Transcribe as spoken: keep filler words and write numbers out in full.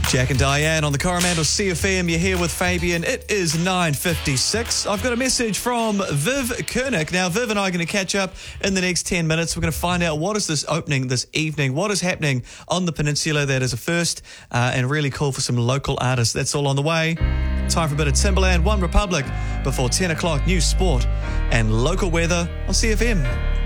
Jack and Diane on the Coromandel C F M. You're here with Fabian. It is nine fifty-six. I've got a message from Viv Kernick. Now, Viv and I are going to catch up in the next ten minutes. We're going to find out what is this opening this evening, what is happening on the peninsula that is a first, uh, and really cool for some local artists. That's all on the way. Time for a bit of Timberland, One Republic, before ten o'clock, news, sport, and local weather on C F M.